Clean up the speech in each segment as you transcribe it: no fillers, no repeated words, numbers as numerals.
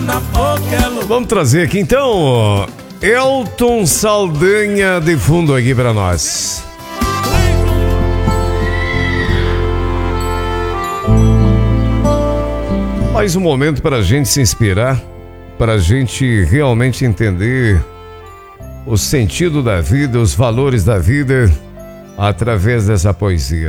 Vamos trazer aqui então Elton Saldanha de fundo aqui para nós. Mais um momento para a gente se inspirar, para a gente realmente entender o sentido da vida, os valores da vida, através dessa poesia.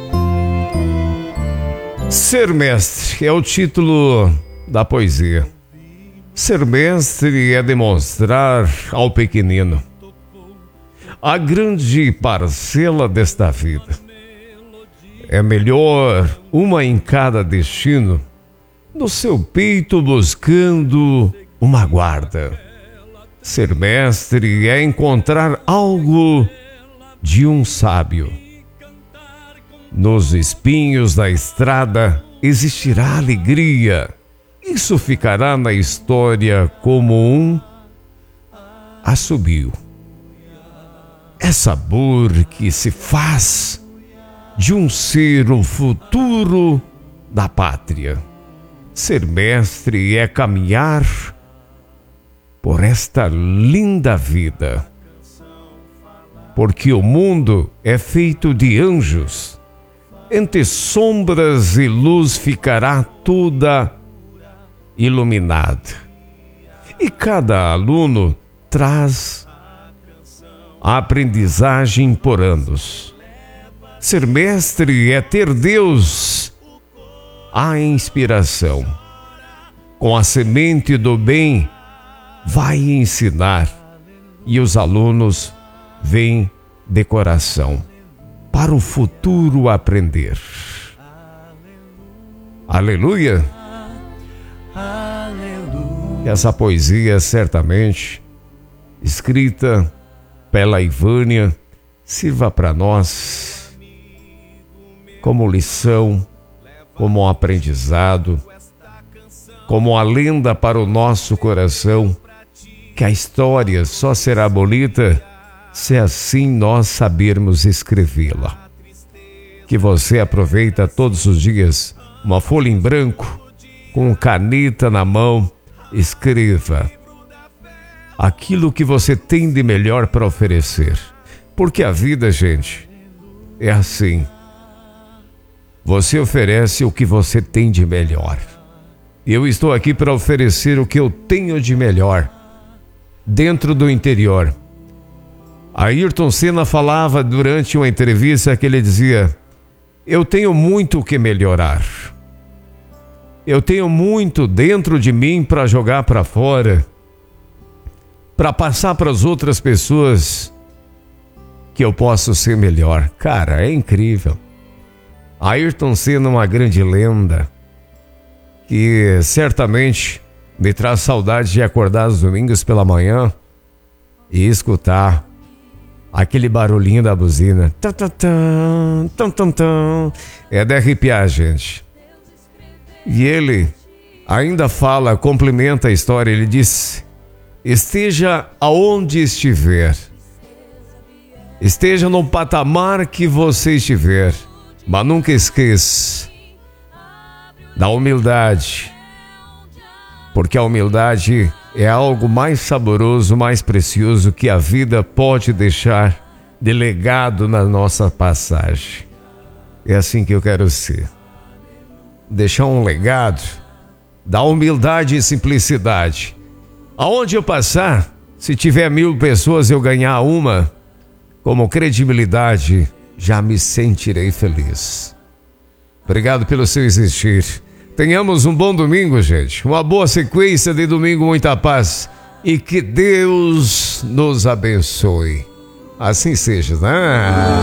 Ser mestre é o título da poesia. Ser mestre é demonstrar ao pequenino a grande parcela desta vida. É melhor uma em cada destino, no seu peito buscando uma guarda. Ser mestre é encontrar algo de um sábio. Nos espinhos da estrada existirá alegria. Isso ficará na história como um assobio. É sabor que se faz de um ser o futuro da pátria. Ser mestre é caminhar por esta linda vida, porque o mundo é feito de anjos. Entre sombras e luz ficará toda iluminada. E cada aluno traz a aprendizagem por anos. Ser mestre é ter Deus, a inspiração. Com a semente do bem, vai ensinar, e os alunos vêm de coração para o futuro aprender. Aleluia! Essa poesia, certamente escrita pela Ivânia, sirva para nós como lição, como um aprendizado, como uma lenda para o nosso coração, que a história só será bonita se assim nós sabermos escrevê-la. Que você aproveita todos os dias uma folha em branco, com caneta na mão, escreva aquilo que você tem de melhor para oferecer. Porque a vida, gente, é assim. Você oferece o que você tem de melhor. Eu estou aqui para oferecer o que eu tenho de melhor dentro do interior. Ayrton Senna falava durante uma entrevista que ele dizia: eu tenho muito o que melhorar. Eu tenho muito dentro de mim para jogar para fora, para passar para as outras pessoas que eu posso ser melhor. Cara, é incrível. Ayrton Senna é uma grande lenda que certamente me traz saudade de acordar aos domingos pela manhã e escutar aquele barulhinho da buzina. Tum, tum, tum, tum, tum, tum. É de arrepiar, gente. E ele ainda fala, complementa a história, ele diz: esteja aonde estiver, esteja no patamar que você estiver, mas nunca esqueça da humildade, porque a humildade é algo mais saboroso, mais precioso que a vida pode deixar de legado na nossa passagem. É assim que eu quero ser. Deixar um legado da humildade e simplicidade. Aonde eu passar, se tiver 1000 pessoas eu ganhar uma, como credibilidade, já me sentirei feliz. Obrigado pelo seu existir. Tenhamos um bom domingo, gente. Uma boa sequência de domingo, muita paz. E que Deus nos abençoe. Assim seja, né?